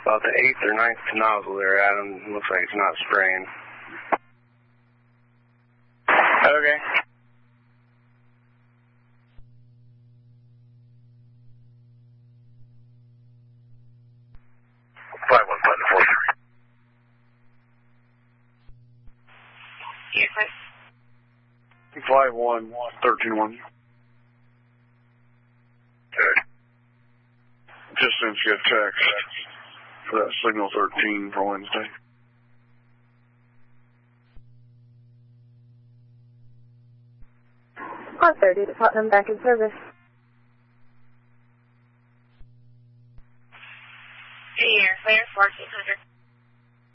About the 8th or 9th nozzle there, Adam. Looks like it's not spraying. Okay. Flight 1, button 43. Yes, sir. Flight 1, 13-1. Okay. Just sent you a text for that signal 13 for Wednesday. 1:30 to Putnam, back in service.